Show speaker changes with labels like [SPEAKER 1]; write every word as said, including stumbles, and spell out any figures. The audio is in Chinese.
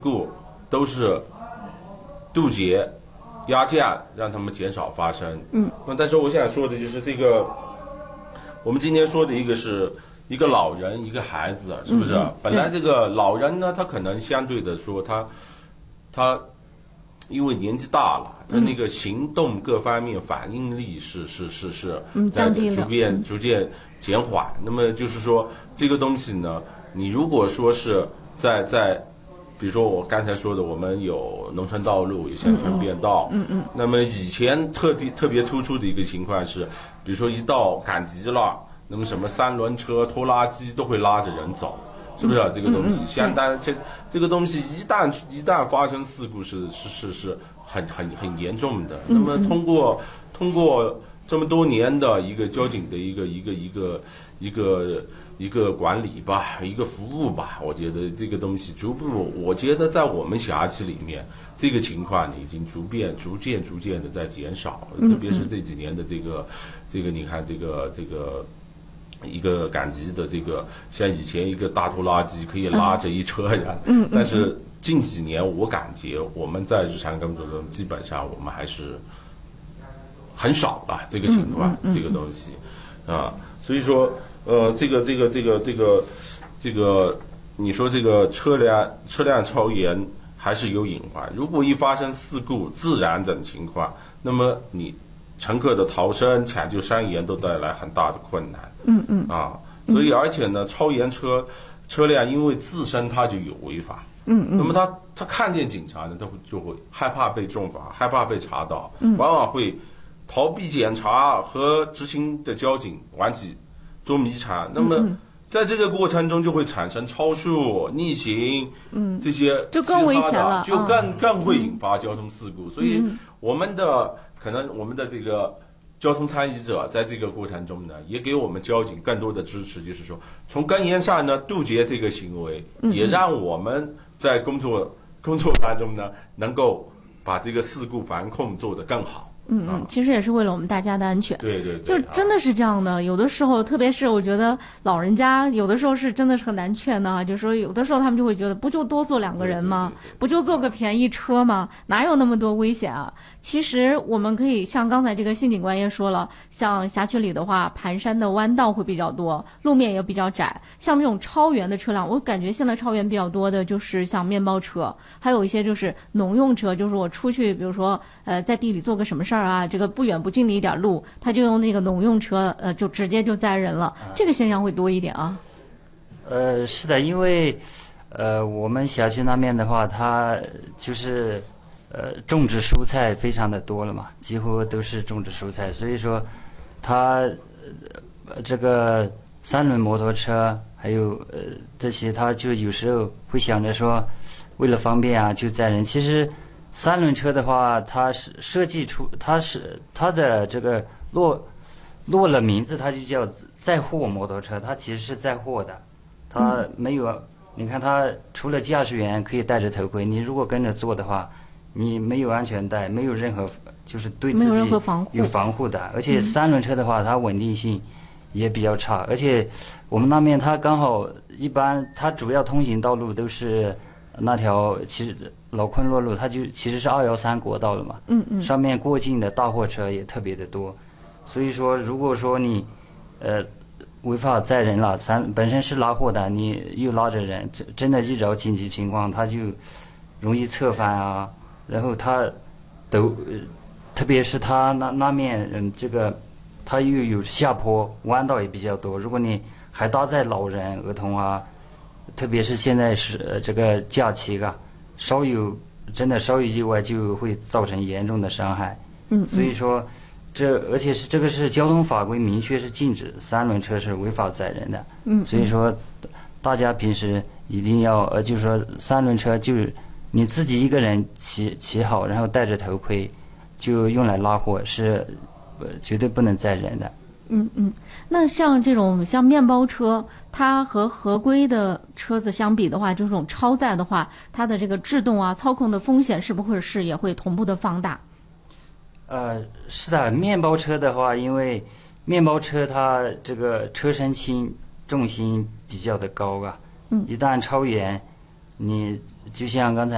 [SPEAKER 1] 故都是渡劫、压价，让他们减少发生。
[SPEAKER 2] 嗯，
[SPEAKER 1] 那但是我想说的就是这个，我们今天说的一个是一个老人，一个孩子，是不是？
[SPEAKER 2] 嗯嗯、
[SPEAKER 1] 本来这个老人呢，他可能相对的说他，他因为年纪大了，他那个行动各方面反应力是是是是在逐渐逐渐减缓。那么就是说，这个东西呢，你如果说是在在比如说我刚才说的，我们有农村道路，有乡村便道。
[SPEAKER 2] 嗯嗯。
[SPEAKER 1] 那么以前特地特别突出的一个情况是，比如说一到赶集了，那么什么三轮车、拖拉机都会拉着人走，是不是、啊嗯、这个东西？相当这这个东西一旦一旦发生事故是是是是很很很严重的。那么通过通过这么多年的一个交警的一个一个一个一个。一个管理吧，一个服务吧，我觉得这个东西逐步，我觉得在我们辖区里面，这个情况呢已经逐渐、逐渐、逐渐的在减少，特别是这几年的这个，这个你看这个这个一个赶集的这个，像以前一个大拖拉机可以拉着一车人，
[SPEAKER 2] 嗯，
[SPEAKER 1] 但是近几年我感觉我们在日常工作中，基本上我们还是很少了这个情况，这个东西啊，所以说。呃，这个这个这个这个这个，你说这个车辆车辆超员还是有隐患。如果一发生事故、自燃等情况，那么你乘客的逃生、抢救伤员都带来很大的困难。
[SPEAKER 2] 嗯嗯。
[SPEAKER 1] 啊，所以而且呢，超员车车辆因为自身它就有违法。
[SPEAKER 2] 嗯嗯。
[SPEAKER 1] 那么他他看见警察呢，他会就会害怕被重罚，害怕被查到，往往会逃避检查和执行的交警玩起。捉迷藏，那么在这个过程中就会产生超速、逆行，嗯，这些
[SPEAKER 2] 就更危险了，
[SPEAKER 1] 就更更会引发交通事故。所以我们的可能我们的这个交通参与者在这个过程中呢，也给我们交警更多的支持，就是说从根源上呢杜绝这个行为，也让我们在工作工作当中呢能够把这个事故防控做得更好。
[SPEAKER 2] 嗯嗯，其实也是为了我们大家的安全。
[SPEAKER 1] 对对对，
[SPEAKER 2] 就真的是这样的。有的时候，特别是我觉得老人家，有的时候是真的是很难劝的。就是说，有的时候他们就会觉得，不就多坐两个人吗？不就坐个便宜车吗？哪有那么多危险啊？其实我们可以像刚才这个辛警官也说了，像辖区里的话，盘山的弯道会比较多，路面也比较窄。像那种超员的车辆，我感觉现在超员比较多的就是像面包车，还有一些就是农用车，就是我出去，比如说呃在地里做个什么事儿。啊，这个不远不近的一点路，他就用那个农用车，呃，就直接就载人了，这个现象会多一点啊。
[SPEAKER 3] 呃，是的，因为，呃，我们小区那边的话，它就是，呃，种植蔬菜非常的多了嘛，几乎都是种植蔬菜，所以说，它，呃，这个三轮摩托车还有呃这些，他就有时候会想着说，为了方便啊，就载人，其实。三轮车的话，它是设计出，它是它的这个落落了名字，它就叫载货摩托车，它其实是载货的，它没有，嗯、你看它除了驾驶员可以戴着头盔，你如果跟着坐的话，你没有安全带，没有任何就是对自己有防护的，而且三轮车的话，它稳定性也比较差，而且我们那边它刚好一般，它主要通行道路都是。那条其实老昆仑路，它就其实是二幺三国道了嘛，
[SPEAKER 2] 嗯嗯，
[SPEAKER 3] 上面过境的大货车也特别的多，所以说如果说你，呃，违法载人了，咱本身是拉货的，你又拉着人，真的遇着紧急情况，它就容易侧翻啊，然后它都，特别是它那那面嗯这个，它又有下坡，弯道也比较多，如果你还搭载老人、儿童啊。特别是现在是、呃、这个假期啊，稍有真的稍有意外就会造成严重的伤害。
[SPEAKER 2] 嗯，
[SPEAKER 3] 所以说，这而且是这个是交通法规明确是禁止三轮车是违法载人的。
[SPEAKER 2] 嗯，
[SPEAKER 3] 所以说，大家平时一定要呃，就是说三轮车就是你自己一个人骑骑好，然后戴着头盔，就用来拉货是，呃，绝对不能载人的。
[SPEAKER 2] 嗯嗯，那像这种像面包车，它和合规的车子相比的话，这种超载的话，它的这个制动啊、操控的风险是不是也会同步的放大？
[SPEAKER 3] 呃，是的，面包车的话，因为面包车它这个车身轻，重心比较的高啊，
[SPEAKER 2] 嗯，
[SPEAKER 3] 一旦超员，你就像刚才。